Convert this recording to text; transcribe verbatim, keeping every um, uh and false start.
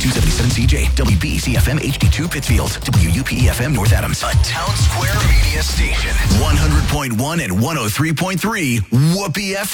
two seventy-seven C J, W B C F M H D two Pittsfield, W U P E F M North Adams. A Town Square media station. one hundred point one and one oh three point three Whoopee F M.